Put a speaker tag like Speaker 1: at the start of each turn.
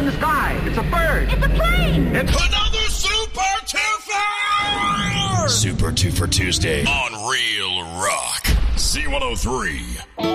Speaker 1: in the sky. It's a bird.
Speaker 2: It's a plane.
Speaker 1: It's
Speaker 3: another Super Twofer!
Speaker 4: Super Twofer Tuesday on Real Rock.
Speaker 3: C103.